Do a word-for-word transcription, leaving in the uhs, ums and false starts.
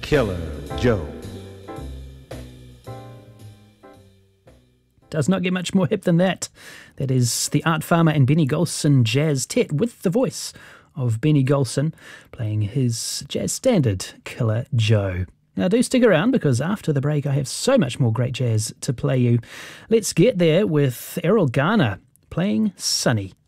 Killer Joe. Does not get much more hip than that. That is the Art Farmer and Benny Golson Jazz Tet with the voice of Benny Golson playing his jazz standard, Killer Joe. Now do stick around because after the break I have so much more great jazz to play you. Let's get there with Errol Garner playing Sunny.